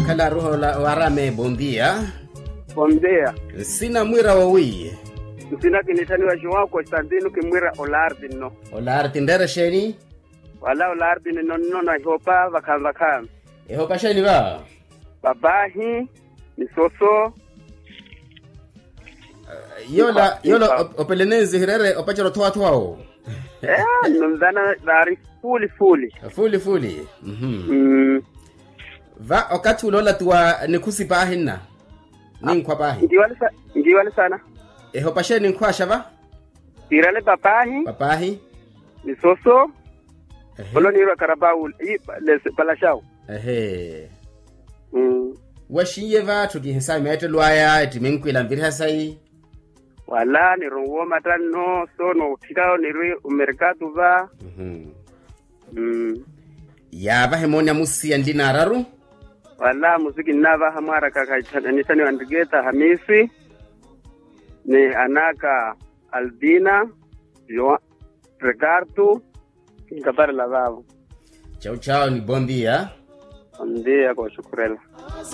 kala roho la warame bondia. Bondia. Sina mwira wawi. Sina kinitani wa Joao Constantino kimwira Olardino. Olardindera sheni? Wala Olardino no na hopa vakam. Hopa sheni ba? Babahi, misoso. Yola opelenezi hirere opachero toa. Nundana dari fully. Fully. Va wakati ulola tuwa nikusi bahina. Ninkwa bahi. Ngiwali sana. Hopa sheni nkwasha ba? Tirale papahi. Misoso. Bolo niro karabau palashao. Washiye va tukihinsa mete lwaya timenkwila mbirha sai. Wala ni rongo matano so no tikao ni mercado va. Ya va hemonia musi andina araru. Wala muziki nava hamara kaka nisani Andrigeta Hamisi. Ni Anaka Albina Ricardo Kabara Lavavo. Chao ni bon dia. Bon dia kwa shukrela.